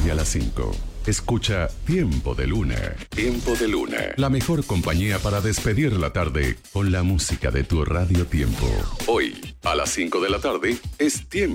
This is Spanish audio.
tarde a las 5. Escucha Tiempo de Luna. Tiempo de Luna. La mejor compañía para despedir la tarde con la música de tu Radio Tiempo. Hoy, a las 5 de la tarde, es Tiempo